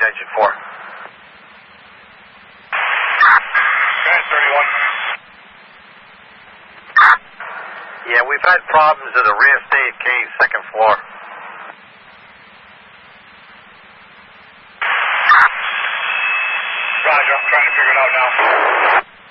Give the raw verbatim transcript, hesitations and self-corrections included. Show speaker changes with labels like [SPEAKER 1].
[SPEAKER 1] engine four.
[SPEAKER 2] Okay, thirty-one.
[SPEAKER 1] Yeah, we've had problems at the rear state cage, second floor.
[SPEAKER 2] Roger, I'm trying to figure it out now.